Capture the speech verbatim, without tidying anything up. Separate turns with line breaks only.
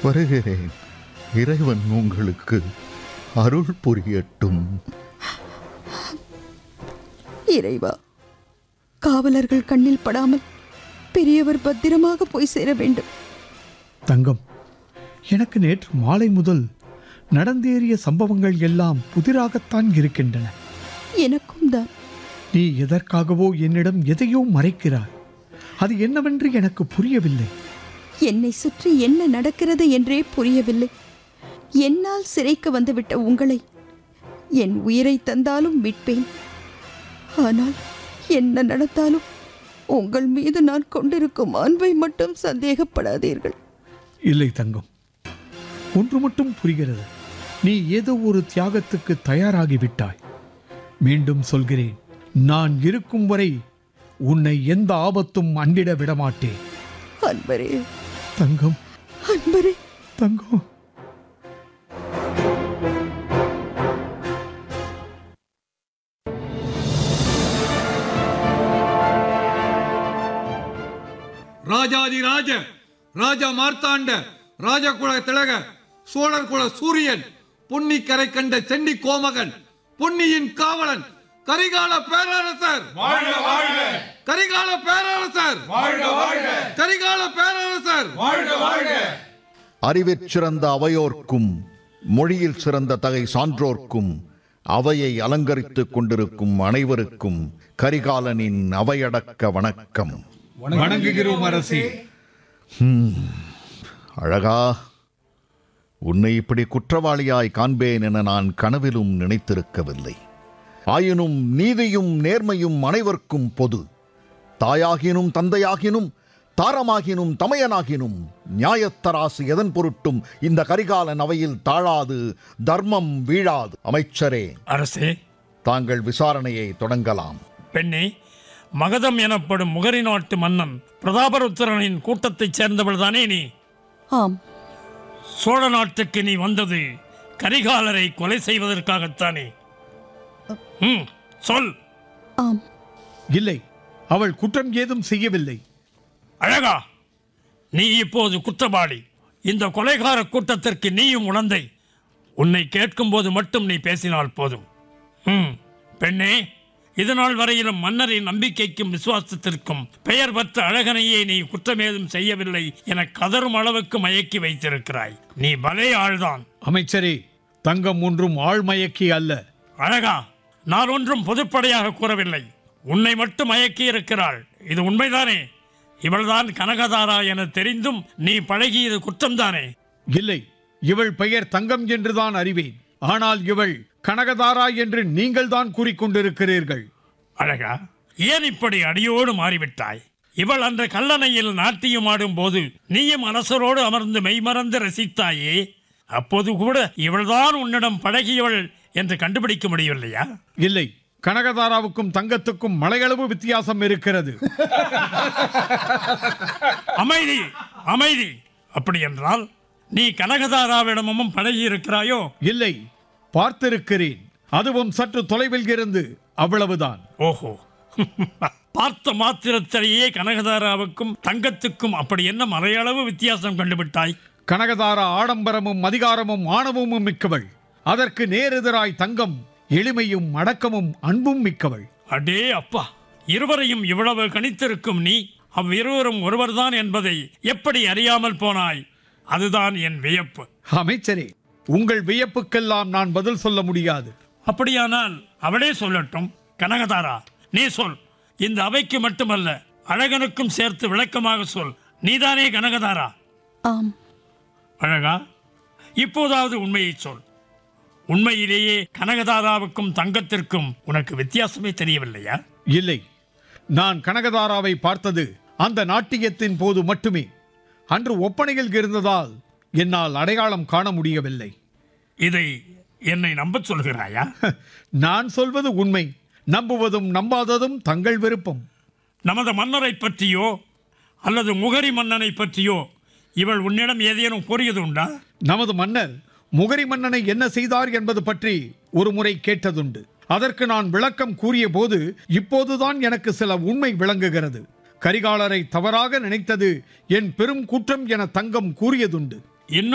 வருகிறேன். இறைவன் உங்களுக்கு அருள் புரியட்டும்.
இறைவா, காவலர்கள் கண்ணில் படாமல் பெரியவர் பத்திரமாக போய் சேர வேண்டும்.
தங்கம், எனக்கு நேற்று மாலை முதல் நடந்தேறிய சம்பவங்கள் எல்லாம் புதிராகத்தான் இருக்கின்றன.
எனக்கும் தான்.
நீ எதற்காகவோ என்னிடம் எதையோ மறைக்கிறாய். அது என்னவென்று எனக்கு புரியவில்லை.
என்னை சுற்றி என்ன நடக்கிறது என்றே புரியவில்லை. என்னால் சிறைக்கு வந்துவிட்ட உங்களை என் உயிரை தந்தாலும் மீட்பேன். ஆனால் என்ன நடந்தாலும் உங்கள் மீது நான் கொண்டிருக்கும் அன்பை மட்டும் சந்தேகப்படாதீர்கள்.
இல்லை தங்கம், ஒன்று மட்டும் புரிகிறது. நீ ஏதோ ஒரு தியாகத்துக்கு தயாராகிவிட்டாய். மீண்டும் சொல்கிறேன், நான் இருக்கும் வரை உன்னை எந்த ஆபத்தும் அண்டிட விடமாட்டேன்.
அன்பரே,
தங்கம்,
அன்பரே,
தங்கம்.
ராஜாதி ராஜ ராஜ மார்த்தாண்ட ராஜகுல திலக சோழர் குல சூரியன் பொன்னிக்கரை கண்ட செண்டி கோமகன் பொன்னியின் காவலன் கரிகால பேரரசர் வாழ்க வாழ்க! கரிகால பேரரசர் வாழ்க வாழ்க! கரிகால பேரரசர் வாழ்க வாழ்க!
அறிவிற் சிறந்த அவையோர்க்கும் மொழியில் சிறந்த தகை சான்றோர்க்கும் அவையை அலங்கரித்துக் கொண்டிருக்கும் அனைவருக்கும் கரிகாலனின் அவையடக்க வணக்கம்.
வணங்குகிறோம் அரசே.
அழகா, உன்னை இப்படி குற்றவாளியாய் காண்பேன் என நான் கனவிலும் நினைத்திருக்கவில்லை. ஆயினும் நீதியும் நேர்மையும் அனைவருக்கும் பொது. தாயாகினும் தந்தையாகினும் தாரமாகினும் தமையனாகினும் நியாயத்தராசு எதன் பொருட்டும் இந்த கரிகாலன் அவையில் தாழாது, தர்மம் வீழாது. அமைச்சரே,
அரசே,
தாங்கள் விசாரணையை தொடங்கலாம்.
பெண்ணே, மகதம் எனப்படும் முகரி நாட்டு மன்னன் பிரதாபருத்திரனின் கூட்டத்தைச் சேர்ந்தவள் தானே நீ?
ஆம்.
சோழ நாட்டுக்கு நீ வந்தது கரிகாலரை கொலை செய்வதற்காகத்தானே? ம், சொல்.
ஆம்.
இல்லை, அவள் குற்றம் ஏதும் செய்யவில்லை.
அழகா, நீ இப்போது குற்றவாளி. இந்த கொலைகார கூட்டத்திற்கு நீயும் உணர்ந்தை. உன்னை கேட்கும் போது மட்டும் நீ பேசினால் போதும். ம், பெண்ணே, இதனால் வரையிலும் மன்னரின் நம்பிக்கைக்கும் விசுவாசத்திற்கும் பெயர் பெற்ற அழகனையே நீ குற்றமேதும் செய்யவில்லை என கதரும் அளவுக்கு மயக்கி வைத்திருக்கிறாய். நீ பலே ஆள்தான்.
அமைச்சரே, தங்கம் ஒன்றும் ஆழ்மயக்கி அல்ல.
அழகா, நான் ஒன்றும் பொதுப்படையாக கூறவில்லை. உன்னை மட்டும் மயக்கி இருக்கிறாள். இது உண்மைதானே? இவள்தான் கனகதாரா என தெரிந்தும் நீ பழகியது குற்றம்தானே?
இல்லை, இவள் பெயர் தங்கம் என்றுதான் அறிவேன். ஆனால் இவள் கனகதாரா என்று நீங்கள் தான் கூறிக்கொண்டிருக்கிறீர்கள்.
அழகா, ஏன் இப்படி அடியோடு மாறிவிட்டாய்? இவள் அன்று கல்லணையில் நாட்டியம் ஆடும் போது நீயும் அரசரோடு அமர்ந்து மெய்மறந்து ரசித்தாயே, அப்போது கூட இவள்தான் உன்னிடம் பழகியவள் என்று கண்டுபிடிக்க முடியவில்லையா?
இல்லை, கனகதாராவுக்கும் தங்கத்துக்கும் மலையளவு வித்தியாசம் இருக்கிறது.
அமைதி, அமைதி. அப்படி என்றால் நீ கனகதாராவிடமும் பழகி இருக்கிறாயோ?
இல்லை, பார்த்திருக்கிறேன். அதுவும் சற்று தொலைவில் இருந்து, அவ்வளவுதான்.
ஓஹோ, பார்த்த மாத்திரத்திலேயே கனகதாராவுக்கும் தங்கத்துக்கும் அப்படி என்ன மலையளவு வித்தியாசம் கண்டுபிட்டாய்?
கனகதாரா ஆடம்பரமும் அதிகாரமும் ஆணவமும் மிக்கவள். அதற்கு நேரெதிராய் தங்கம் எளிமையும் அடக்கமும் அன்பும் மிக்கவள்.
அடே அப்பா, இருவரையும் இவ்வளவு கணித்திருக்கும் நீ அவ்விருவரும் ஒருவர்தான் என்பதை எப்படி அறியாமல் போனாய்? அதுதான் என் வியப்பு.
அமைச்சரே, உங்கள் வியப்புக்கெல்லாம் நான் பதில் சொல்ல முடியாது.
அப்படியானால் அவளே சொல்லட்டும். கனகதாரா, நீ சொல். இந்த அவைக்கு மட்டுமல்ல, அழகனுக்கும் சேர்த்து விளக்கமாக சொல். நீதானே கனகதாரா?
ஆம்.
அழகா, இப்போதாவது உண்மையை சொல். உண்மையிலேயே கனகதாராவுக்கும் தங்கத்திற்கும் உனக்கு வித்தியாசமே தெரியவில்லையா?
இல்லை, நான் கனகதாராவை பார்த்தது அந்த நாட்டியத்தின் போது மட்டுமே. அன்று ஒப்பனையில் இருந்ததால் என்னால் அடையாளம் காண முடியவில்லை.
இதை என்னை நம்பச் சொல்கிறாயா?
நான் சொல்வது உண்மை. நம்புவதும் நம்பாததும் தங்கள் விருப்பம்.
நமது மன்னரை பற்றியோ அல்லது முகரி மன்னனை பற்றியோ இவள் உன்னிடம் ஏதேனும் கூறியது உண்டா?
நமது மன்னர் முகரி மன்னனை என்ன செய்தார் என்பது பற்றி ஒரு முறை கேட்டதுண்டு. அதற்கு நான் விளக்கம் கூறிய போது இப்போதுதான் எனக்கு சில உண்மை விளங்குகிறது. கரிகாலரை தவறாக நினைத்தது என் பெரும் குற்றம் என தங்கம் கூறியதுண்டு.
இன்னும்